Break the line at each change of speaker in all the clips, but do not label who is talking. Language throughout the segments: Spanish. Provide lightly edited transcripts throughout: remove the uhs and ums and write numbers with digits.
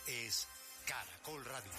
es Caracol Radio.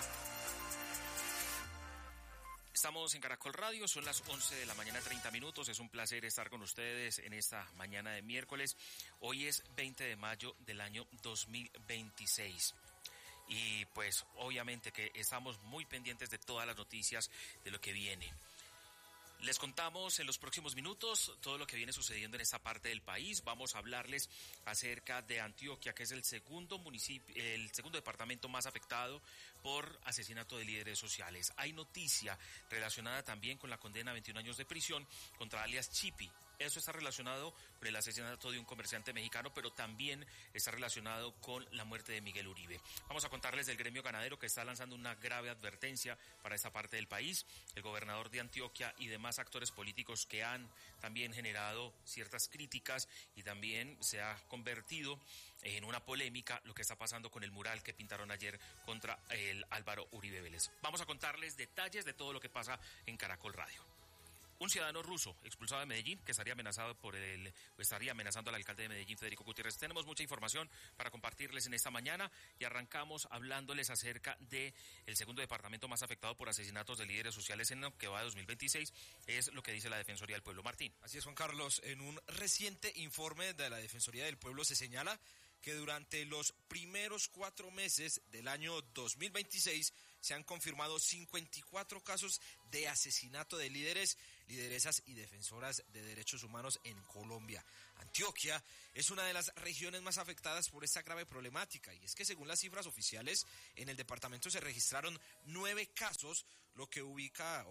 Estamos en Caracol Radio, son las 11 de la mañana, 30 minutos. Es un placer estar con ustedes en esta mañana de miércoles. Hoy es 20 de mayo del año 2026. Y pues obviamente que estamos muy pendientes de todas las noticias de lo que viene. Les contamos en los próximos minutos todo lo que viene sucediendo en esta parte del país. Vamos a hablarles acerca de Antioquia, que es el segundo departamento más afectado por asesinato de líderes sociales. Hay noticia relacionada también con la condena a 21 años de prisión contra alias Chipi. Eso está relacionado con el asesinato de un comerciante mexicano, pero también está relacionado con la muerte de Miguel Uribe. Vamos a contarles del gremio ganadero, que está lanzando una grave advertencia para esta parte del país. El gobernador de Antioquia y demás actores políticos que han también generado ciertas críticas, y también se ha convertido en una polémica lo que está pasando con el mural que pintaron ayer contra el Álvaro Uribe Vélez. Vamos a contarles detalles de todo lo que pasa en Caracol Radio. Un ciudadano ruso expulsado de Medellín, que estaría amenazando al alcalde de Medellín, Federico Gutiérrez. Tenemos mucha información para compartirles en esta mañana y arrancamos hablándoles acerca de el segundo departamento más afectado por asesinatos de líderes sociales en lo que va de 2026. Es lo que dice la Defensoría del Pueblo. Martín.
Así es, Juan Carlos. En un reciente informe de la Defensoría del Pueblo se señala que durante los primeros 4 meses del año 2026 se han confirmado 54 casos de asesinato de líderes, lideresas y defensoras de derechos humanos en Colombia. Antioquia es una de las regiones más afectadas por esta grave problemática, y es que según las cifras oficiales, en el departamento se registraron 9 casos, lo que lo ubica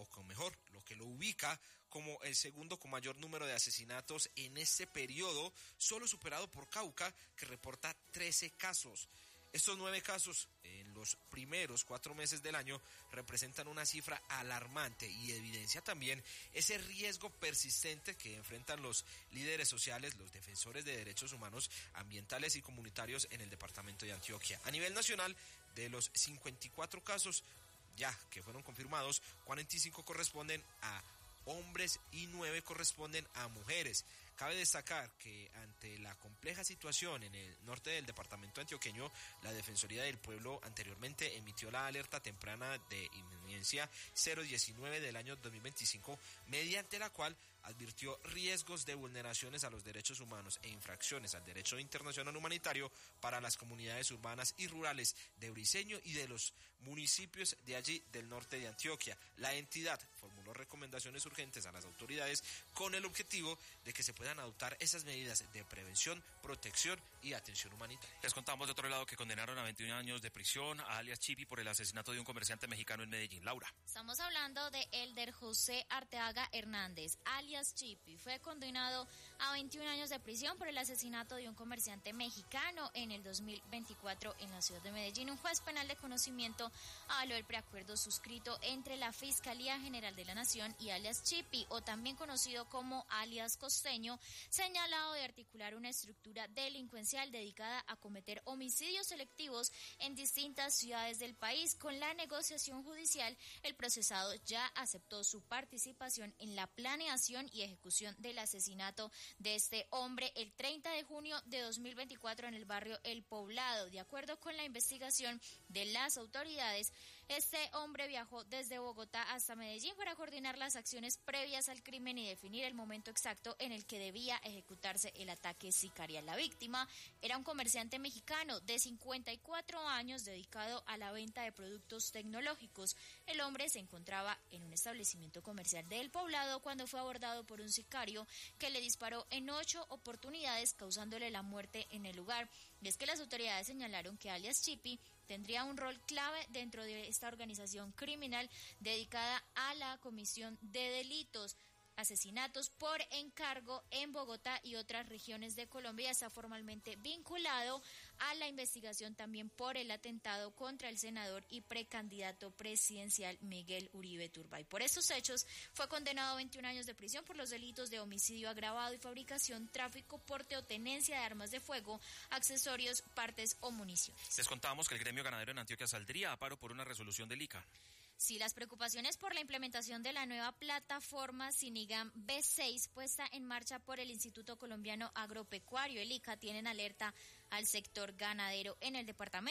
como el segundo con mayor número de asesinatos en este periodo, solo superado por Cauca, que reporta 13 casos. Estos 9 casos en los primeros 4 meses del año representan una cifra alarmante y evidencia también ese riesgo persistente que enfrentan los líderes sociales, los defensores de derechos humanos, ambientales y comunitarios en el departamento de Antioquia. A nivel nacional, de los 54 casos ya que fueron confirmados, 45 corresponden a hombres y 9 corresponden a mujeres. Cabe destacar que ante la compleja situación en el norte del departamento antioqueño, la Defensoría del Pueblo anteriormente emitió la alerta temprana de inminencia 019 del año 2025, mediante la cual advirtió riesgos de vulneraciones a los derechos humanos e infracciones al derecho internacional humanitario para las comunidades urbanas y rurales de Briceño y de los municipios de allí del norte de Antioquia. La entidad formuló recomendaciones urgentes a las autoridades con el objetivo de que se puedan adoptar esas medidas de prevención, protección y atención humanitaria.
Les contamos de otro lado que condenaron a 21 años de prisión a alias Chipi por el asesinato de un comerciante mexicano en Medellín. Laura.
Estamos hablando de Elder José Arteaga Hernández, alias Chipi. Fue condenado a 21 años de prisión por el asesinato de un comerciante mexicano en el 2024 en la ciudad de Medellín. Un juez penal de conocimiento avaló el preacuerdo suscrito entre la Fiscalía General de la Nación y alias Chipi, o también conocido como alias Costeño, señalado de articular una estructura delincuencial dedicada a cometer homicidios selectivos en distintas ciudades del país. Con la negociación judicial, el procesado ya aceptó su participación en la planeación y ejecución del asesinato de este hombre el 30 de junio de 2024 en el barrio El Poblado. De acuerdo con la investigación de las autoridades, este hombre viajó desde Bogotá hasta Medellín para coordinar las acciones previas al crimen y definir el momento exacto en el que debía ejecutarse el ataque sicarial. La víctima era un comerciante mexicano de 54 años dedicado a la venta de productos tecnológicos. El hombre se encontraba en un establecimiento comercial de El Poblado cuando fue abordado por un sicario que le disparó en 8 oportunidades, causándole la muerte en el lugar. Y es que las autoridades señalaron que alias Chipi tendría un rol clave dentro de esta organización criminal dedicada a la comisión de delitos, asesinatos por encargo en Bogotá y otras regiones de Colombia. Está formalmente vinculado a la investigación también por el atentado contra el senador y precandidato presidencial Miguel Uribe Turbay. Por estos hechos fue condenado a 21 años de prisión por los delitos de homicidio agravado y fabricación, tráfico, porte o tenencia de armas de fuego, accesorios, partes o municiones.
Les contamos que el gremio ganadero en Antioquia saldría a paro por una resolución del ICA.
Sí, las preocupaciones por la implementación de la nueva plataforma Sinigam B6 puesta en marcha por el Instituto Colombiano Agropecuario, el ICA, tienen alerta al sector ganadero en el departamento.